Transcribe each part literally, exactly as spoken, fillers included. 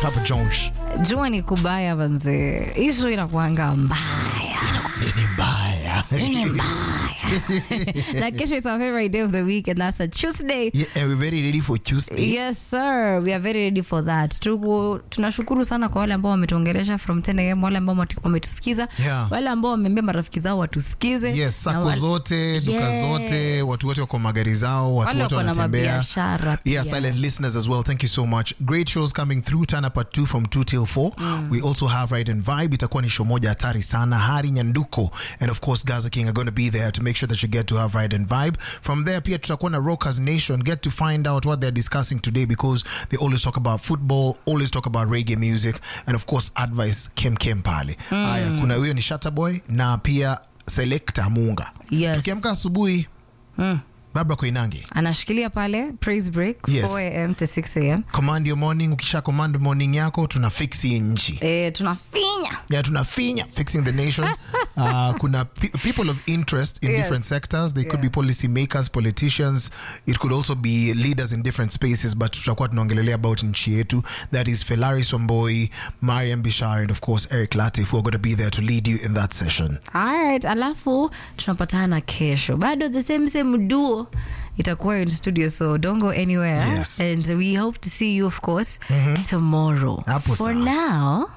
Papa Jones. Jua ni kubaya manze. Ishu inakuanga mbaya. Ni mbaya. Ni mbaya. Like kesho is our favorite day of the week and that's a Tuesday. Yeah, and we're very ready for Tuesday. Yes sir, we are very ready for that. Tuko tunashukuru sana kwa wale ambao wametuongelesha from ten a m, wale ambao wametusikiza, Yeah. wale ambao wameambia marafiki zao watusikize. Yes, sako wale... zote, duka yes. zote, watu wote wako magari zao, watu wote wanatembea. Yeah, silent listeners as well. Thank you so much. Great shows coming through. Turn up at two from two till four. Mm. We also have Ride and Vibe. Itakuwa ni show moja hatari sana. Hari Nyanduko and of course Gaza King are going to be there to make sure that you get to have Ride and Vibe. From there, pia tutakuwa na Rockers Nation. Get to find out what they're discussing today because they always talk about football, always talk about reggae music and of course advice kem kem pale. Mm. Aya, kuna huyo ni Shatta Boy na pia Selector Munga. Yes. Tukiamka asubuhi, mm. Barbara Koinange anashikilia pale praise break, yes. four a m to six a m Command your morning. Ukisha command morning yako tuna fix hii nchi. Eh, tunafinya. Yeah, tunafinya fixing the nation. uh, kuna pe people of interest in yes. different sectors. They yeah. could be policy makers, politicians. It could also be leaders in different spaces, but tutakuwa tunaongelelea about nchi yetu. That is Felari Somboi, Mariam Bishar and of course Eric Latif who are going to be there to lead you in that session. All right, alafu tunapatana kesho. Bado the same same duo itakuwa in studio, so don't go anywhere. Yes. And we hope to see you of course mm-hmm. tomorrow. Apo For sawa. now,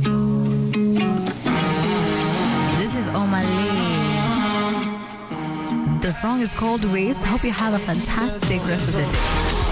this is Omale. The song is called Waste. Hope you have a fantastic rest of the day.